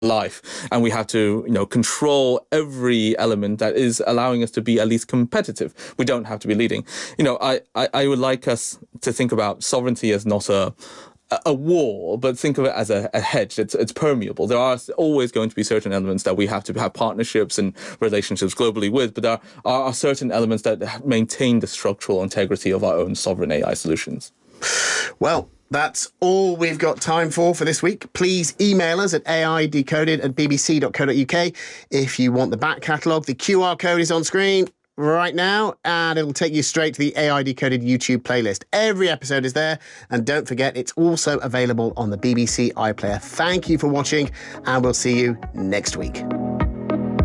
life, and we have to control every element that is allowing us to be at least competitive. We don't have to be leading. I would like us to think about sovereignty as not a wall, but think of it as a hedge. It's permeable. There are always going to be certain elements that we have to have partnerships and relationships globally with, but there are certain elements that maintain the structural integrity of our own sovereign AI solutions. Well, that's all we've got time for this week. Please email us at aidecoded@bbc.co.uk if you want the back catalogue. The QR code is on screen right now, and it'll take you straight to the AI Decoded YouTube playlist. Every episode is there, and don't forget, it's also available on the BBC iPlayer. Thank you for watching, and we'll see you next week.